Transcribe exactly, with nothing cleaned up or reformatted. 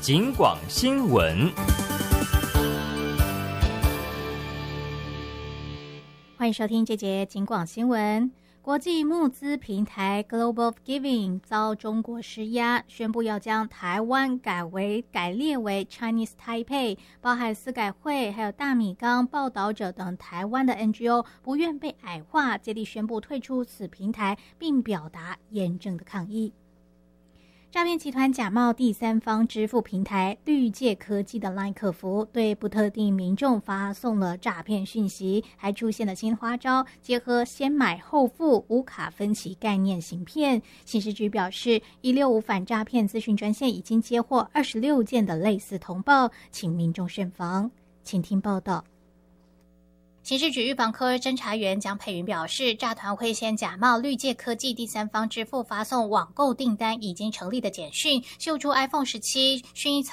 警广新闻。 欢迎收听这节警广新闻。国际募资平台 Global Giving 遭中国施压，宣布要将台湾改为改列为 Chinese Taipei， 包含司改会还有大米缸报道者等台湾的 N G O 不愿被矮化，接力宣布退出此平台，并表达严正的抗议。诈骗集团假冒第三方支付平台绿界科技的 LINE 客服，对不特定民众发送了诈骗讯息，还出现了新花招，结合先买后付、无卡分期概念行骗。刑事局表示，一六五反诈骗资讯专线已经接获二十六件的类似通报，请民众慎防。请听报道。刑事局预防科侦查员江佩云表示，诈团会先假冒绿界科技第三方支付发送网购订单已经成立的简讯，秀出 iPhone 十七、薰衣草